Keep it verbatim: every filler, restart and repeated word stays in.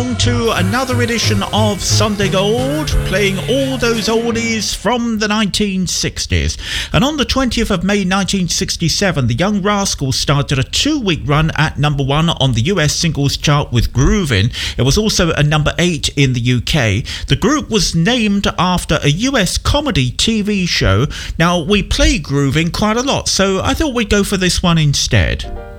To another edition of Sunday Gold, playing all those oldies from the nineteen sixties. And on the twentieth of May nineteen sixty-seven, the Young Rascals started a two-week run at number one on the U S singles chart with Groovin'. It was also a number eight in the U K. The group was named after a U S comedy T V show. Now, we play Groovin' quite a lot, so I thought we'd go for this one instead.